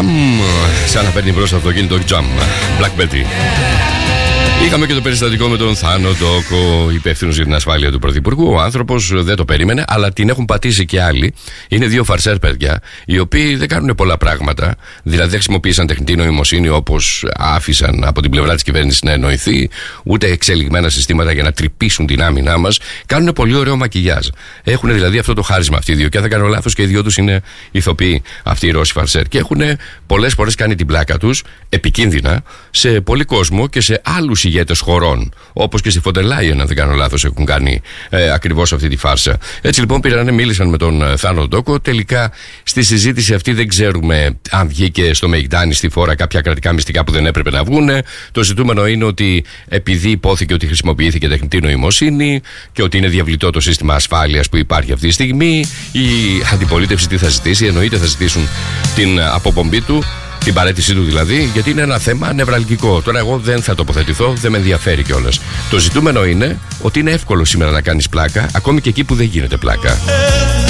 Jam, σαν να παίρνει μπρος το αυτοκίνητο Jam, Black Betty. Είχαμε και το περιστατικό με τον Θάνο Ντόκο, υπεύθυνος για την ασφάλεια του Πρωθυπουργού. Ο άνθρωπος δεν το περίμενε, αλλά την έχουν πατήσει και άλλοι. Είναι δύο φαρσέρ παιδιά, οι οποίοι δεν κάνουν πολλά πράγματα. Δηλαδή δεν χρησιμοποίησαν τεχνητή νοημοσύνη όπως άφησαν από την πλευρά της κυβέρνησης να εννοηθεί, ούτε εξελιγμένα συστήματα για να τρυπήσουν την άμυνά μας. Κάνουν πολύ ωραίο μακιγιάζ. Έχουν δηλαδή αυτό το χάρισμα αυτοί οι δύο. Και αν δεν κάνω λάθος, και οι δυο τους είναι ηθοποιοί αυτοί οι Ρώσοι φαρσέρ. Και έχουν πολλές φορές κάνει την πλάκα τους επικίνδυνα σε πολύ κόσμο και σε άλλους ηγέτες χωρών, όπως και στη Φοντερ Λάιεν, αν δεν κάνω λάθος, έχουν κάνει ακριβώς αυτή τη φάρσα. Έτσι λοιπόν μίλησαν με τον Θάνο Ντόκο. Τελικά στη συζήτηση αυτή δεν ξέρουμε αν βγήκε στο Μεϊντάνι στη φόρα κάποια κρατικά μυστικά που δεν έπρεπε να βγουν. Το ζητούμενο είναι ότι επειδή υπόθηκε ότι χρησιμοποιήθηκε τεχνητή νοημοσύνη και ότι είναι διαβλητό το σύστημα ασφάλειας που υπάρχει αυτή τη στιγμή, η αντιπολίτευση τι θα ζητήσει? Εννοείται θα ζητήσουν την αποπομπή του, την παραίτησή του δηλαδή, γιατί είναι ένα θέμα νευραλγικό. Τώρα εγώ δεν θα τοποθετηθώ, δεν με ενδιαφέρει κιόλας. Το ζητούμενο είναι ότι είναι εύκολο σήμερα να κάνεις πλάκα, ακόμη και εκεί που δεν γίνεται πλάκα.